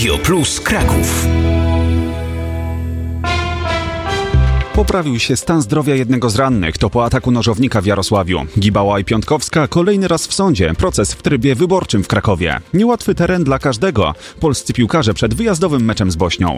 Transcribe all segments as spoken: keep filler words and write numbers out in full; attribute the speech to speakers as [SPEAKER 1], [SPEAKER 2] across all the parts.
[SPEAKER 1] Radio Plus Kraków.
[SPEAKER 2] Poprawił się stan zdrowia jednego z rannych. To po ataku nożownika w Jarosławiu. Gibała i Piątkowska kolejny raz w sądzie. Proces w trybie wyborczym w Krakowie. Niełatwy teren dla każdego. Polscy piłkarze przed wyjazdowym meczem z Bośnią.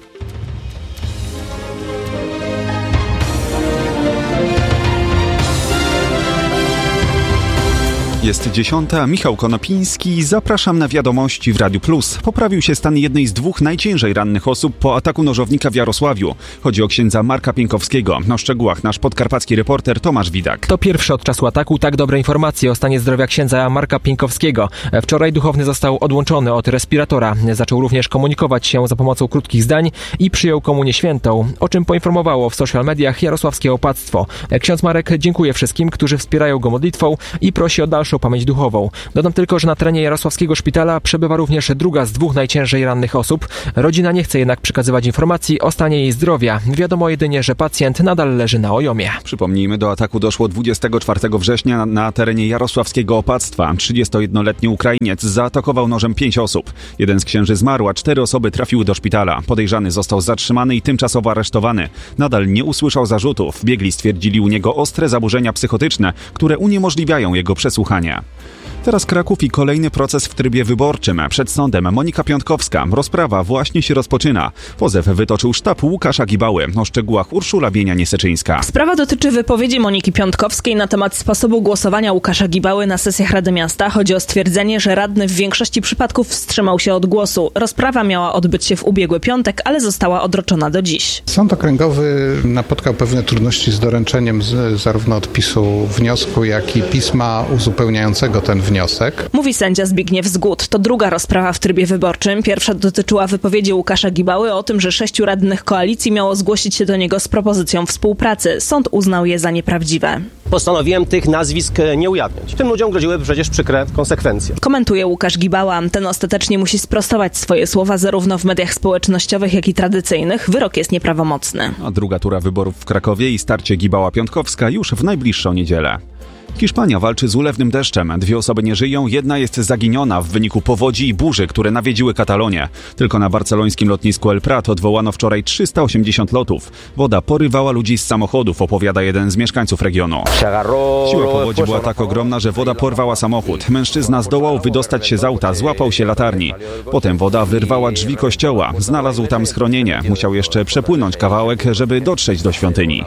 [SPEAKER 2] Jest dziesiąta, Michał Konopiński, zapraszam na wiadomości w Radiu Plus. Poprawił się stan jednej z dwóch najciężej rannych osób po ataku nożownika w Jarosławiu. Chodzi o księdza Marka Pienkowskiego. O szczegółach nasz podkarpacki reporter Tomasz Widak.
[SPEAKER 3] To pierwszy od czasu ataku tak dobre informacje o stanie zdrowia księdza Marka Pienkowskiego. Wczoraj duchowny został odłączony od respiratora. Zaczął również komunikować się za pomocą krótkich zdań i przyjął komunię świętą, o czym poinformowało w social mediach jarosławskie opactwo. Ksiądz Marek dziękuje wszystkim, którzy wspierają go modlitwą i prosi o dalszą pamięć duchową. Dodam tylko, że na terenie jarosławskiego szpitala przebywa również druga z dwóch najciężej rannych osób. Rodzina nie chce jednak przekazywać informacji o stanie jej zdrowia. Wiadomo jedynie, że pacjent nadal leży na ojomie.
[SPEAKER 2] Przypomnijmy, do ataku doszło dwudziestego czwartego września na, na terenie jarosławskiego opactwa. trzydziestojednoletni Ukrainiec zaatakował nożem pięć osób. Jeden z księży zmarł, a cztery osoby trafiły do szpitala. Podejrzany został zatrzymany i tymczasowo aresztowany. Nadal nie usłyszał zarzutów. Biegli stwierdzili u niego ostre zaburzenia psychotyczne, które uniemożliwiają jego przesłuchanie. Teraz Kraków i kolejny proces w trybie wyborczym. Przed sądem Monika Piątkowska. Rozprawa właśnie się rozpoczyna. Pozew wytoczył sztab Łukasza Gibały. O szczegółach Urszula Bienia-Nieseczyńska.
[SPEAKER 4] Sprawa dotyczy wypowiedzi Moniki Piątkowskiej na temat sposobu głosowania Łukasza Gibały na sesjach Rady Miasta. Chodzi o stwierdzenie, że radny w większości przypadków wstrzymał się od głosu. Rozprawa miała odbyć się w ubiegły piątek, ale została odroczona do dziś.
[SPEAKER 5] Sąd okręgowy napotkał pewne trudności z doręczeniem z, zarówno odpisu wniosku, jak i pisma uzupełniającego ten wniosek. Wniosek.
[SPEAKER 4] Mówi sędzia Zbigniew Zgód. To druga rozprawa w trybie wyborczym. Pierwsza dotyczyła wypowiedzi Łukasza Gibały o tym, że sześciu radnych koalicji miało zgłosić się do niego z propozycją współpracy. Sąd uznał je za nieprawdziwe.
[SPEAKER 6] Postanowiłem tych nazwisk nie ujawniać. Tym ludziom groziły przecież przykre konsekwencje.
[SPEAKER 4] Komentuje Łukasz Gibała. Ten ostatecznie musi sprostować swoje słowa zarówno w mediach społecznościowych, jak i tradycyjnych. Wyrok jest nieprawomocny.
[SPEAKER 2] A druga tura wyborów w Krakowie i starcie Gibała-Piątkowska już w najbliższą niedzielę. Hiszpania walczy z ulewnym deszczem. Dwie osoby nie żyją, jedna jest zaginiona w wyniku powodzi i burzy, które nawiedziły Katalonię. Tylko na barcelońskim lotnisku El Prat odwołano wczoraj trzysta osiemdziesiąt lotów. Woda porywała ludzi z samochodów, opowiada jeden z mieszkańców regionu. Siła powodzi była tak ogromna, że woda porwała samochód. Mężczyzna zdołał wydostać się z auta, złapał się latarni. Potem woda wyrwała drzwi kościoła. Znalazł tam schronienie. Musiał jeszcze przepłynąć kawałek, żeby dotrzeć do świątyni.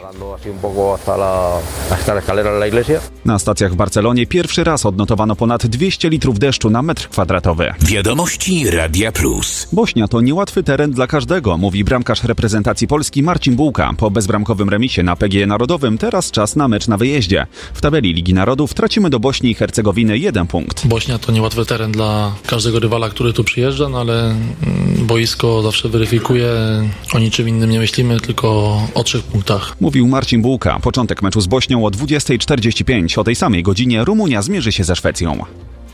[SPEAKER 2] Na stacjach w Barcelonie pierwszy raz odnotowano ponad dwieście litrów deszczu na metr kwadratowy.
[SPEAKER 1] Wiadomości Radia Plus.
[SPEAKER 2] Bośnia to niełatwy teren dla każdego, mówi bramkarz reprezentacji Polski Marcin Bułka. Po bezbramkowym remisie na P G E Narodowym teraz czas na mecz na wyjeździe. W tabeli Ligi Narodów tracimy do Bośni i Hercegowiny jeden punkt.
[SPEAKER 7] Bośnia to niełatwy teren dla każdego rywala, który tu przyjeżdża, no ale boisko zawsze weryfikuje. O niczym innym nie myślimy, tylko o trzech punktach.
[SPEAKER 2] Mówił Marcin Bułka. Początek meczu z Bośnią o dwudziesta czterdzieści pięć. O tej samej godzinie Rumunia zmierzy się ze Szwecją.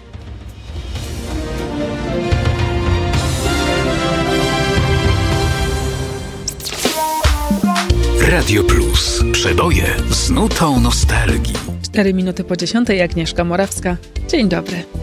[SPEAKER 1] Radio Plus. Przeboje z nutą nostalgii.
[SPEAKER 8] Cztery minuty po dziesiątej, Agnieszka Morawska. Dzień dobry.